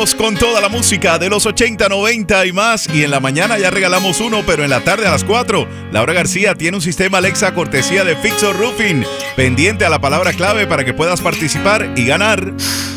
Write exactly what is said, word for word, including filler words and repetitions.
Seguimos con toda la música de los ochenta, noventa y más. Y en la mañana ya regalamos uno, pero en la tarde a las cuatro, Laura García tiene un sistema Alexa cortesía de Fixo Roofing. Pendiente a la palabra clave para que puedas participar y ganar.